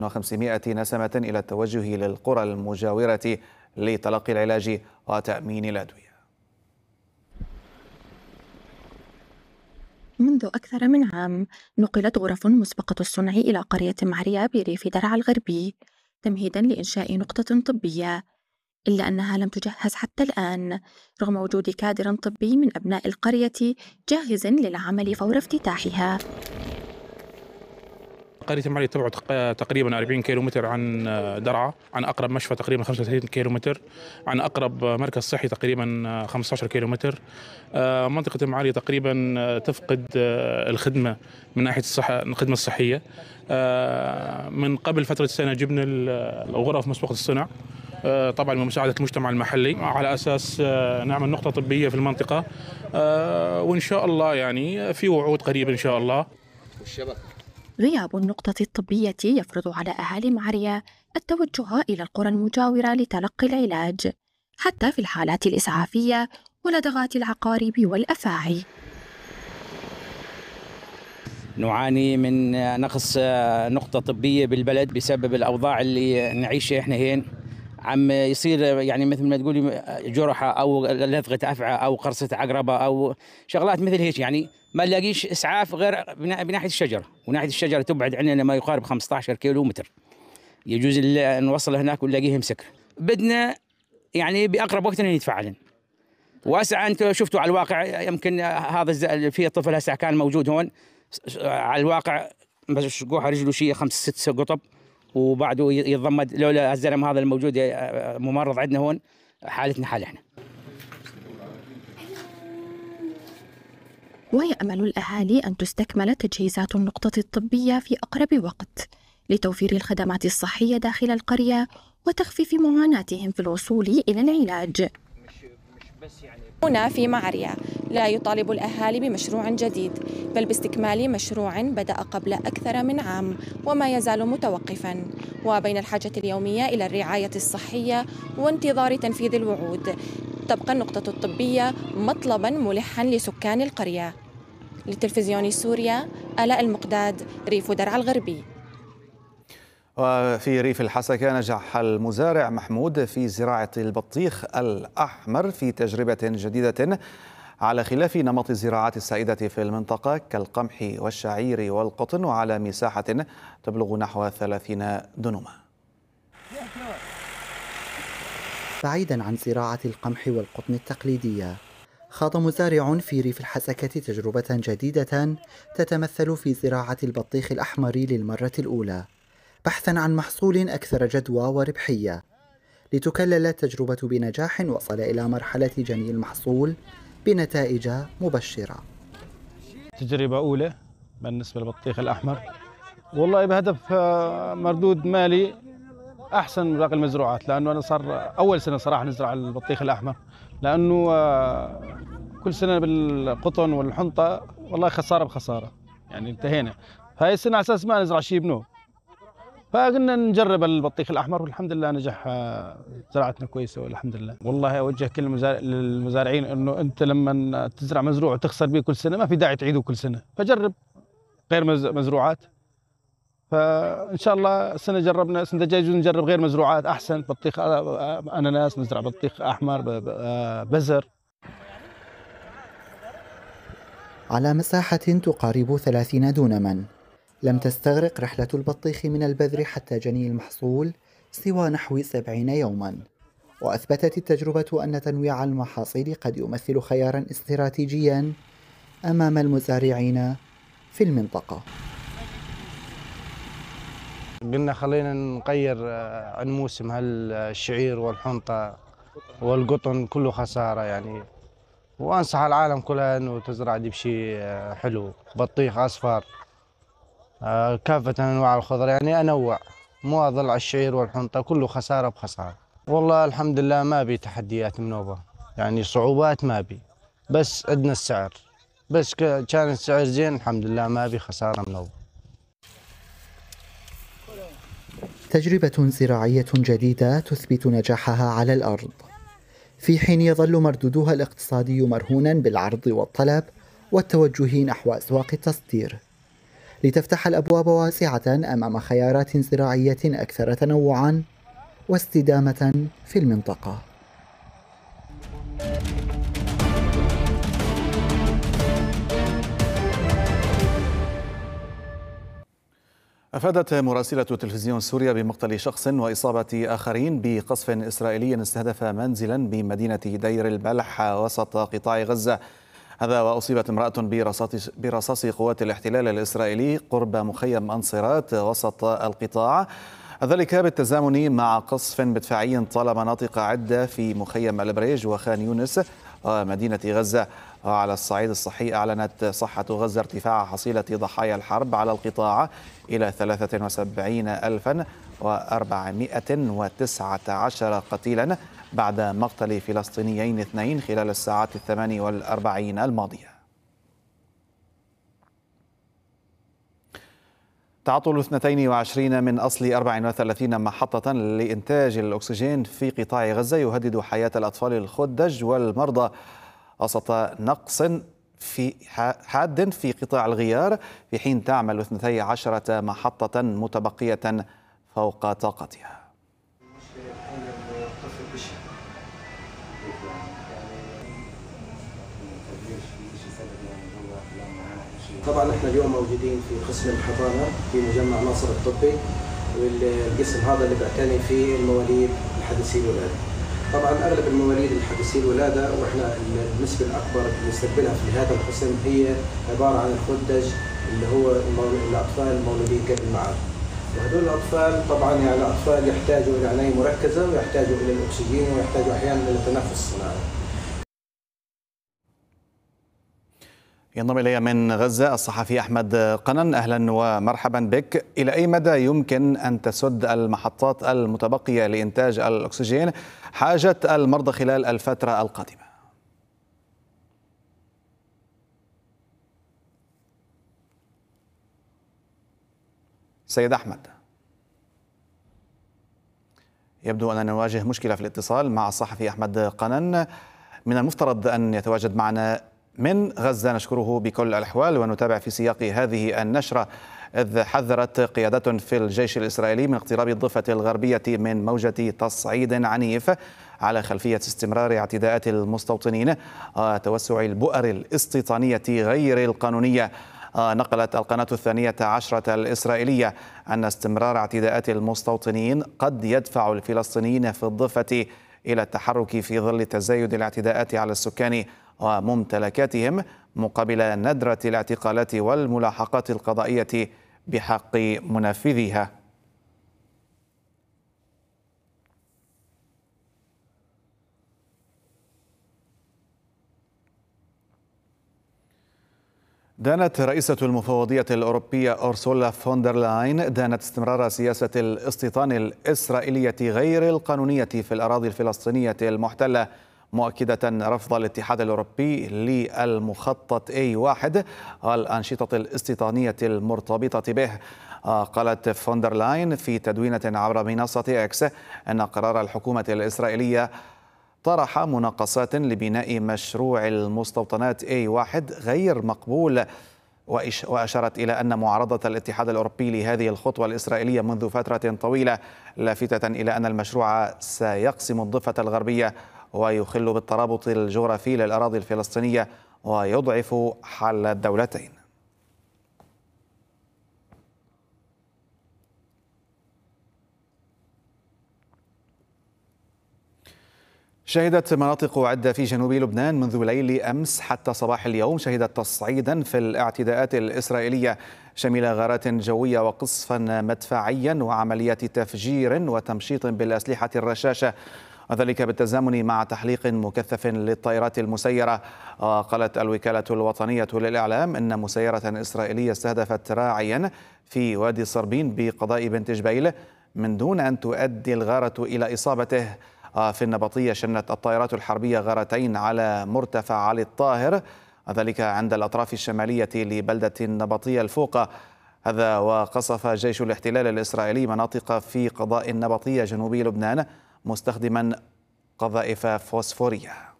500 نسمة إلى التوجه للقرى المجاورة لتلقي العلاج وتأمين الأدوية. منذ أكثر من عام نقلت غرف مسبقة الصنع إلى قرية معرية بريف درعا الغربي تمهيدا لإنشاء نقطة طبية، إلا أنها لم تجهز حتى الآن رغم وجود كادر طبي من أبناء القرية جاهز للعمل فور افتتاحها. قرية معرية تبعد تقريبا 40 كيلومتر عن درعا، عن أقرب مشفى تقريبا 35 كيلومتر، عن أقرب مركز صحي تقريبا 15 كيلومتر. منطقة معرية تقريبا تفقد الخدمة من ناحية الخدمة الصحية. من قبل فترة سنة جبنا الغرف مسبقة الصنع طبعا بمساعدة المجتمع المحلي على أساس نعمل نقطة طبية في المنطقة، وإن شاء الله يعني في وعود قريبة إن شاء الله. غياب النقطة الطبية يفرض على أهالي معرية التوجه إلى القرى المجاورة لتلقي العلاج حتى في الحالات الإسعافية ولدغات العقارب والأفاعي. نعاني من نقص نقطة طبية بالبلد بسبب الأوضاع اللي نعيشها إحنا هين. عم يصير يعني مثل ما تقولي جرحة أو لدغة أفعى أو قرصة عقربة أو شغلات مثل هيك، يعني ما نلاقيش إسعاف غير بناحية الشجرة، وناحية الشجرة تبعد عننا ما يقارب 15 كيلومتر، يجوز نوصل هناك ونلاقيها مسكر. بدنا يعني بأقرب وقت يتفعلن. واسع أنتم شفتوا على الواقع، يمكن هذا في طفل هسه كان موجود هون على الواقع بس قوحه رجله شيء 5 6 قطب وبعده يتضمد. لولا الزلمه هذا الموجود ممرض عندنا هون حالتنا حال احنا. ويأمل الأهالي أن تستكمل تجهيزات النقطة الطبية في أقرب وقت لتوفير الخدمات الصحية داخل القرية وتخفيف معاناتهم في الوصول إلى العلاج. هنا في معرية لا يطالب الأهالي بمشروع جديد، بل باستكمال مشروع بدأ قبل أكثر من عام وما يزال متوقفاً، وبين الحاجة اليومية إلى الرعاية الصحية وانتظار تنفيذ الوعود تبقى النقطة الطبية مطلباً ملحاً لسكان القرية. لتلفزيون سوريا، آلاء المقداد، ريف درعا الغربي. وفي ريف الحسكة نجح المزارع محمود في زراعة البطيخ الأحمر في تجربة جديدة على خلاف نمط الزراعات السائدة في المنطقة كالقمح والشعير والقطن، وعلى مساحة تبلغ نحو 30 دنما. بعيدا عن زراعة القمح والقطن التقليدية، خاض مزارع في ريف الحسكة تجربة جديدة تتمثل في زراعة البطيخ الأحمر للمرة الأولى، بحثا عن محصول أكثر جدوى وربحية. لتكلل التجربة بنجاح وصل إلى مرحلة جني المحصول بنتائج مبشرة. تجربة أولى بالنسبة للبطيخ الأحمر، والله بهدف مردود مالي أحسن من باقي المزروعات، لأنه أنا صار أول سنة صراحة نزرع البطيخ الأحمر، لأنه كل سنة بالقطن والحنطة والله خسارة بخسارة، يعني انتهينا. هاي السنة على أساس ما نزرع شيء بنوب، فقلنا نجرب البطيخ الأحمر والحمد لله نجح، زراعتنا كويسة والحمد لله. والله أوجه كل للمزارعين إنه أنت لما تزرع مزروع وتخسر به كل سنة ما في داعي تعيده كل سنة، فجرب غير مزروعات. فإن شاء الله السنة جربنا، السنة الجاية نجرب غير مزروعات أحسن، بطيخ أناناس، نزرع بطيخ أحمر، بزر. على مساحة تقارب 30 دونما لم تستغرق رحلة البطيخ من البذر حتى جني المحصول سوى نحو 70 يوما، وأثبتت التجربة أن تنويع المحاصيل قد يمثل خيارا استراتيجيا أمام المزارعين في المنطقة. قلنا خلينا نغير عن موسم هالشعير والحنطة والقطن كله خسارة يعني، وأنصح العالم كلها أنه تزرع دي بشيء حلو، بطيخ أصفر، كافة أنواع الخضر، يعني أنوع، مو أظل على الشعير والحنطة كله خسارة بخسارة. والله الحمد لله ما بي تحديات منوبة، يعني صعوبات ما بي، بس عندنا السعر، بس كان السعر زين الحمد لله ما بي خسارة منوبة. تجربة زراعية جديدة تثبت نجاحها على الأرض، في حين يظل مردودها الاقتصادي مرهونا بالعرض والطلب والتوجه نحو أسواق التصدير. لتفتح الأبواب واسعة أمام خيارات زراعية أكثر تنوعا واستدامة في المنطقة. أفادت مراسلة تلفزيون سوريا بمقتل شخص وإصابة آخرين بقصف إسرائيلي استهدف منزلا بمدينة دير البلح وسط قطاع غزة. هذا وأصيبت امرأة برصاص قوات الاحتلال الإسرائيلي قرب مخيم أنصرات وسط القطاع، ذلك بالتزامن مع قصف مدفعي طال مناطق عدة في مخيم البريج وخان يونس ومدينة غزة. وعلى الصعيد الصحي أعلنت صحة غزة ارتفاع حصيلة ضحايا الحرب على القطاع إلى 73,419 قتيلا بعد مقتل فلسطينيين 2 خلال الساعات 48 الماضية. تعطل 22 من أصل 34 محطة لإنتاج الأكسجين في قطاع غزة يهدد حياة الأطفال الخدج والمرضى وسط نقص حاد في قطاع الغيار، في حين تعمل 12 محطة متبقية فوق طاقتها. طبعا احنا اليوم موجودين في قسم الحضانه في مجمع ناصر الطبي، والقسم هذا اللي بيعتني فيه المواليد الحديثي الولاده. طبعا اغلب المواليد الحديثي الولاده واحنا النسبه الاكبر اللي نستقبلها في هذا القسم هي عباره عن الخدج اللي هو الاطفال المولودين قبل الميعاد. وهذول الاطفال طبعا يعني اطفال يحتاجوا الى عنايه مركزه ويحتاجوا الى الاكسجين ويحتاجوا احيانا الى التنفس الصناعي. ينضم إلي من غزة الصحفي أحمد قنن. أهلا ومرحبا بك. إلى أي مدى يمكن أن تسد المحطات المتبقية لإنتاج الأكسجين حاجة المرضى خلال الفترة القادمة؟ سيد أحمد، يبدو أننا نواجه مشكلة في الاتصال مع الصحفي أحمد قنن. من المفترض أن يتواجد معنا من غزة. نشكره بكل الأحوال ونتابع في سياق هذه النشرة، إذ حذرت قيادة في الجيش الإسرائيلي من اقتراب الضفة الغربية من موجة تصعيد عنيف على خلفية استمرار اعتداءات المستوطنين وتوسع البؤر الاستيطانية غير القانونية. نقلت القناة 12 الإسرائيلية أن استمرار اعتداءات المستوطنين قد يدفع الفلسطينيين في الضفة إلى التحرك في ظل تزايد الاعتداءات على السكان وممتلكاتهم مقابل ندرة الاعتقالات والملاحقات القضائية بحق منفذيها. دانت رئيسة المفوضية الأوروبية أورسولا فون لاين دانت استمرار سياسة الاستيطان الإسرائيلية غير القانونية في الأراضي الفلسطينية المحتلة، مؤكدة رفض الاتحاد الأوروبي للمخطط A1 والأنشطة الاستيطانية المرتبطة به. قالت فون لاين في تدوينة عبر منصة إكس أن قرار الحكومة الإسرائيلية طرح مناقصات لبناء مشروع المستوطنات A1 غير مقبول، وأشارت إلى أن معارضة الاتحاد الأوروبي لهذه الخطوة الإسرائيلية منذ فترة طويلة، لافتة إلى أن المشروع سيقسم الضفة الغربية ويخل بالترابط الجغرافي للأراضي الفلسطينية ويضعف حل الدولتين. شهدت مناطق عدة في جنوب لبنان منذ ليل أمس حتى صباح اليوم تصعيدا في الاعتداءات الإسرائيلية شمل غارات جوية وقصفا مدفعيا وعمليات تفجير وتمشيط بالأسلحة الرشاشة، وذلك بالتزامن مع تحليق مكثف للطائرات المسيرة. قالت الوكالة الوطنية للإعلام إن مسيرة إسرائيلية استهدفت راعيا في وادي صربين بقضاء بنت جبيل من دون أن تؤدي الغارة إلى إصابته. في النبطية شنت الطائرات الحربية غارتين على مرتفع علي الطاهر، وذلك عند الأطراف الشمالية لبلدة النبطية الفوقة. هذا وقصف جيش الاحتلال الإسرائيلي مناطق في قضاء النبطية جنوبي لبنان مستخدما قذائف فوسفورية.